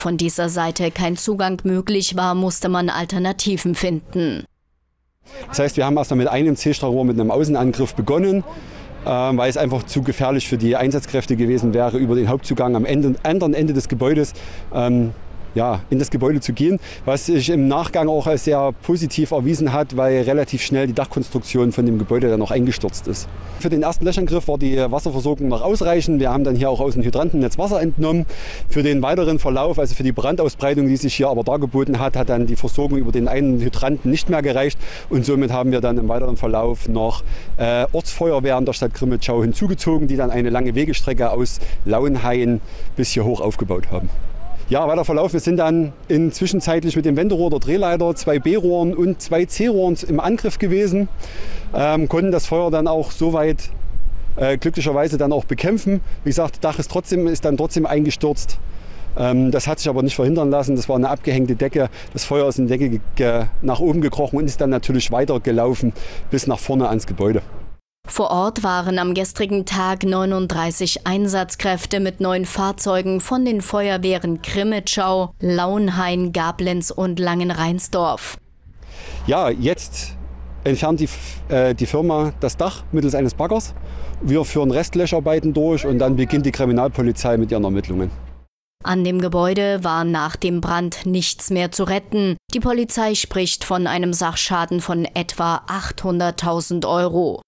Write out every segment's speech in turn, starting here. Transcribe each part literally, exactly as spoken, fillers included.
von dieser Seite kein Zugang möglich war, musste man Alternativen finden. Das heißt, wir haben erst mit einem C-Strahrohr mit einem Außenangriff begonnen, äh, weil es einfach zu gefährlich für die Einsatzkräfte gewesen wäre, über den Hauptzugang am Ende, anderen Ende des Gebäudes ähm, ja, in das Gebäude zu gehen, was sich im Nachgang auch als sehr positiv erwiesen hat, weil relativ schnell die Dachkonstruktion von dem Gebäude dann auch eingestürzt ist. Für den ersten Löschangriff war die Wasserversorgung noch ausreichend. Wir haben dann hier auch aus dem Hydrantennetz Wasser entnommen. Für den weiteren Verlauf, also für die Brandausbreitung, die sich hier aber dargeboten hat, hat dann die Versorgung über den einen Hydranten nicht mehr gereicht. Und somit haben wir dann im weiteren Verlauf noch äh, Ortsfeuerwehren der Stadt Crimmitschau hinzugezogen, die dann eine lange Wegestrecke aus Lauenhain bis hier hoch aufgebaut haben. Ja, weiter Verlauf. Wir sind dann inzwischenzeitlich mit dem Wenderohr der Drehleiter, zwei B-Rohren und zwei C-Rohren im Angriff gewesen. Ähm, konnten das Feuer dann auch soweit äh, glücklicherweise dann auch bekämpfen. Wie gesagt, das Dach ist, trotzdem, ist dann trotzdem eingestürzt. Ähm, das hat sich aber nicht verhindern lassen. Das war eine abgehängte Decke. Das Feuer ist in die Decke ge nach oben gekrochen und ist dann natürlich weitergelaufen bis nach vorne ans Gebäude. Vor Ort waren am gestrigen Tag neununddreißig Einsatzkräfte mit neun Fahrzeugen von den Feuerwehren Crimmitschau, Lauenhain, Gablenz und Langenreinsdorf. Ja, jetzt entfernt die, äh, die Firma das Dach mittels eines Baggers. Wir führen Restlöscharbeiten durch und dann beginnt die Kriminalpolizei mit ihren Ermittlungen. An dem Gebäude war nach dem Brand nichts mehr zu retten. Die Polizei spricht von einem Sachschaden von etwa achthunderttausend Euro.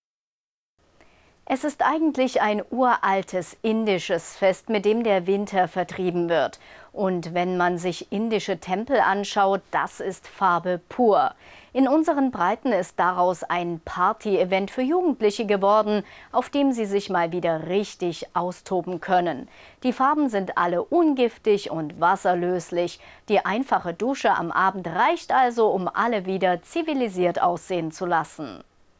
Es ist eigentlich ein uraltes indisches Fest, mit dem der Winter vertrieben wird. Und wenn man sich indische Tempel anschaut, das ist Farbe pur. In unseren Breiten ist daraus ein Party-Event für Jugendliche geworden, auf dem sie sich mal wieder richtig austoben können. Die Farben sind alle ungiftig und wasserlöslich. Die einfache Dusche am Abend reicht also, um alle wieder zivilisiert aussehen zu lassen.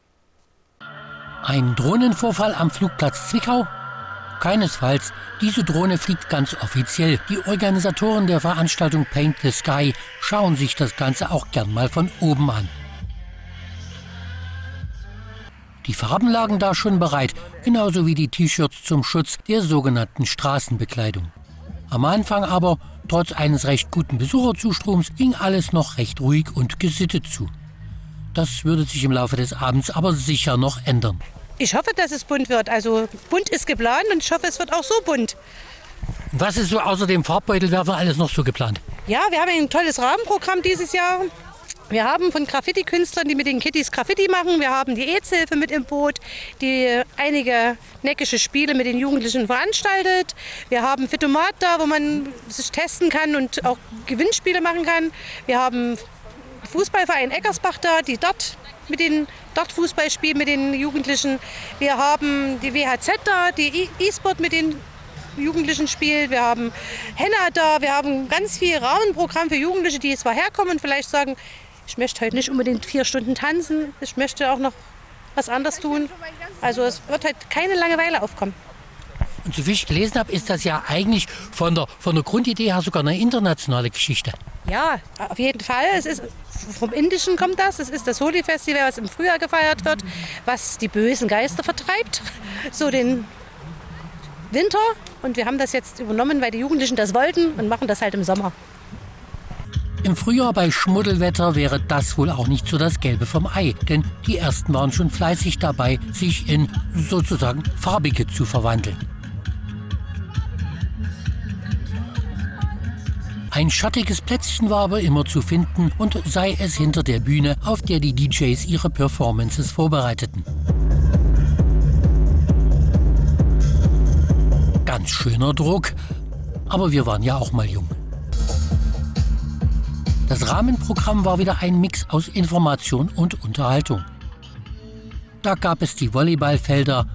Ein Drohnenvorfall am Flugplatz Zwickau? Keinesfalls. Diese Drohne fliegt ganz offiziell. Die Organisatoren der Veranstaltung Paint the Sky schauen sich das Ganze auch gern mal von oben an. Die Farben lagen da schon bereit, genauso wie die T-Shirts zum Schutz der sogenannten Straßenbekleidung. Am Anfang aber, trotz eines recht guten Besucherzustroms, ging alles noch recht ruhig und gesittet zu. Das würde sich im Laufe des Abends aber sicher noch ändern. Ich hoffe, dass es bunt wird. Also bunt ist geplant und ich hoffe, es wird auch so bunt. Was ist so außer dem Farbbeutelwerfer alles noch so geplant? Ja, wir haben ein tolles Rahmenprogramm dieses Jahr. Wir haben von Graffiti-Künstlern, die mit den Kittys Graffiti machen. Wir haben die AIDS-Hilfe mit im Boot, die einige neckische Spiele mit den Jugendlichen veranstaltet. Wir haben Fitomat da, wo man sich testen kann und auch Gewinnspiele machen kann. Wir haben Fußballverein Eckersbach da, die dort mit den dort Fußball spielen mit den Jugendlichen. Wir haben die W H Z da, die E-Sport mit den Jugendlichen spielt. Wir haben Henna da, wir haben ganz viel Rahmenprogramm für Jugendliche, die zwar herkommen und vielleicht sagen, ich möchte heute nicht unbedingt vier Stunden tanzen, ich möchte auch noch was anderes tun. Also es wird halt keine Langeweile aufkommen. Und so wie ich gelesen habe, ist das ja eigentlich von der, von der Grundidee her sogar eine internationale Geschichte. Ja, auf jeden Fall. Es ist, vom Indischen kommt das. Es ist das Holi-Festival, was im Frühjahr gefeiert wird, was die bösen Geister vertreibt, so den Winter. Und wir haben das jetzt übernommen, weil die Jugendlichen das wollten und machen das halt im Sommer. Im Frühjahr bei Schmuddelwetter wäre das wohl auch nicht so das Gelbe vom Ei. Denn die Ersten waren schon fleißig dabei, sich in sozusagen Farbige zu verwandeln. Ein schattiges Plätzchen war aber immer zu finden und sei es hinter der Bühne, auf der die D Js ihre Performances vorbereiteten. Ganz schöner Druck, aber wir waren ja auch mal jung. Das Rahmenprogramm war wieder ein Mix aus Information und Unterhaltung. Da gab es die Volleyballfelder.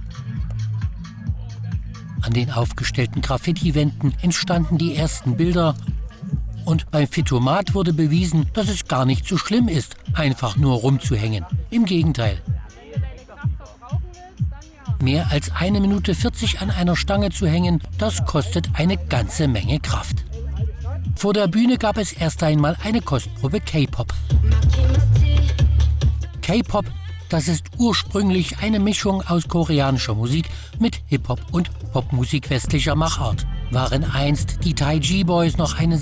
An den aufgestellten Graffiti-Wänden entstanden die ersten Bilder. Und beim Fitomat wurde bewiesen, dass es gar nicht so schlimm ist, einfach nur rumzuhängen. Im Gegenteil. Mehr als eine Minute vierzig an einer Stange zu hängen, das kostet eine ganze Menge Kraft. Vor der Bühne gab es erst einmal eine Kostprobe K-Pop. K-Pop, das ist ursprünglich eine Mischung aus koreanischer Musik mit Hip-Hop und Popmusik westlicher Machart. Waren einst die Taiji Boys noch eine